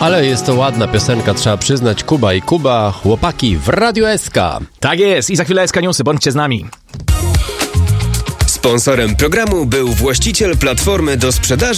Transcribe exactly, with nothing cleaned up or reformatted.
Ale jest to ładna piosenka, trzeba przyznać. Kuba i Kuba, chłopaki w Radiu S K. Tak jest i za chwilę S K Newsy, bądźcie z nami. Sponsorem programu był właściciel platformy do sprzedaży